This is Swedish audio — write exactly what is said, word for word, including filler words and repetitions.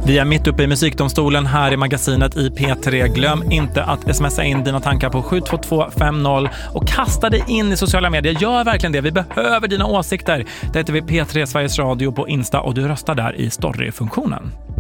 Vi är mitt uppe i musikdomstolen här i magasinet i P tre. Glöm inte att smsa in dina tankar på sju två två fem noll och kasta dig in i sociala medier. Gör verkligen det. Vi behöver dina åsikter. Det heter vi P tre Sveriges Radio på Insta och du röstar där i story-funktionen.